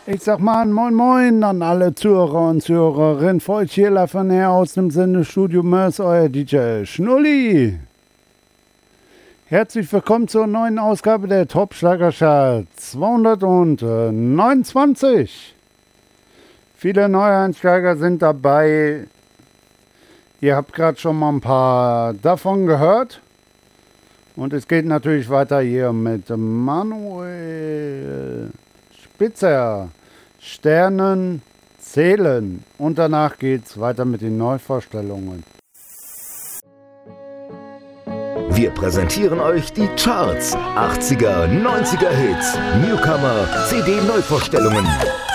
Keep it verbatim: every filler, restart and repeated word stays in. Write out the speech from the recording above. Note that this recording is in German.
Ich sag mal moin moin an alle Zuhörer und Zuhörerinnen. Voll hier von her aus dem Sendestudio Mörs, euer D J Schnulli. Herzlich willkommen zur neuen Ausgabe der Top-Schlagercharts zweihundertneunundzwanzig. Viele Neueinsteiger sind dabei. Ihr habt gerade schon mal ein paar davon gehört. Und es geht natürlich weiter hier mit Manuel Spitzer, Sternen zählen. Und danach geht's weiter mit den Neuvorstellungen. Wir präsentieren euch die Charts, achtziger, neunziger Hits, Newcomer, C D-Neuvorstellungen.